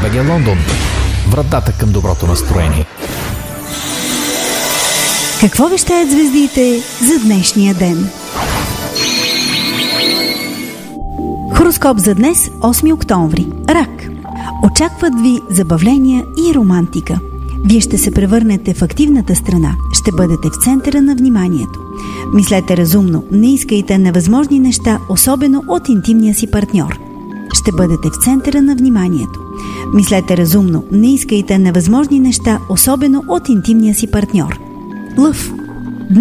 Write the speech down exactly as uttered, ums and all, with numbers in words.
БГ Лондон. Вратата към доброто настроение. Какво вещаят звездите за днешния ден? Хороскоп за днес, осми октомври. Рак. Очакват ви забавления и романтика. Вие ще се превърнете в активната страна. Ще бъдете в центъра на вниманието. Мислете разумно. Не искайте невъзможни неща, особено от интимния си партньор. Ще бъдете в центъра на вниманието. Мислете разумно. Не искайте невъзможни неща, особено от интимния си партньор. Лъв.